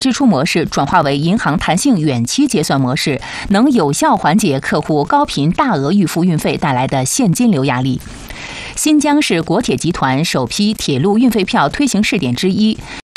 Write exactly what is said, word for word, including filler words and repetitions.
支出模式转化为银行弹性远期结算模式，能有效缓解客户高频大额预付运费带来的现金流压力。新疆是国铁集团首批铁路运费票推行试点之一。